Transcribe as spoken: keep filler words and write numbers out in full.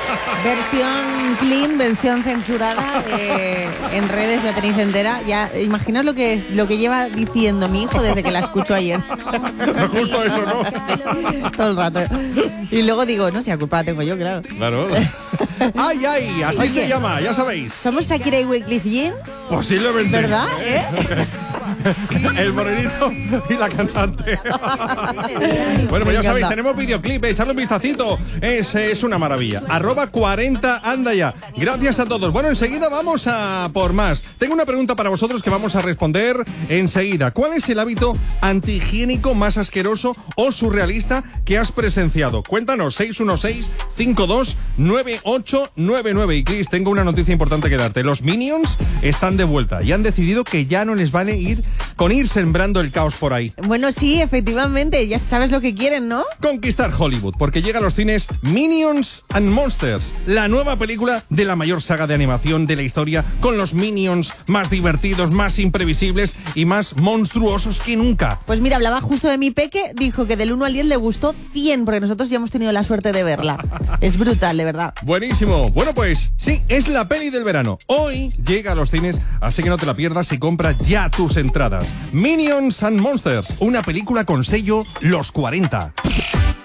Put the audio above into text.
Versión clean, versión censurada, eh, en redes la tenéis entera. Ya, imaginaos lo que es, lo que lleva diciendo mi hijo desde que la escucho ayer. Justo eso, ¿no? Todo el rato. Y luego digo, no, si la culpa la tengo yo, claro. Claro. ¡Ay, ay! Así Oye, se llama, ya sabéis. ¿Somos Shakira y Wyclef Jean? Posiblemente. ¿Verdad? ¿Eh? El morenito y la cantante. Bueno, pues ya sabéis, tenemos videoclip, echarle un vistacito. Es, es una maravilla. Arroba cuarenta, anda ya. Gracias a todos. Bueno, enseguida vamos a por más. Tengo una pregunta para vosotros que vamos a responder enseguida. ¿Cuál es el hábito antihigiénico más asqueroso o surrealista que has presenciado? Cuéntanos, seis uno seis, cinco dos nueve ocho nueve nueve. Y Chris, tengo una noticia importante que darte. Los Minions están de vuelta y han decidido que ya no les vale ir con ir sembrando el caos por ahí. Bueno, sí, efectivamente, ya sabes lo que quieren, ¿no? Conquistar Hollywood, porque llega a los cines Minions and Monsters, la nueva película de la mayor saga de animación de la historia, con los Minions más divertidos, más imprevisibles y más monstruosos que nunca. Pues mira, hablaba justo de mi peque, dijo que del uno al diez le gustó cien, porque nosotros ya hemos tenido la suerte de verla. Es brutal, de verdad. Buenísimo. Bueno, pues sí, es la peli del verano. Hoy llega a los cines, así que no te la pierdas y compra ya tus entradas. Minions and Monsters, una película con sello Los cuarenta.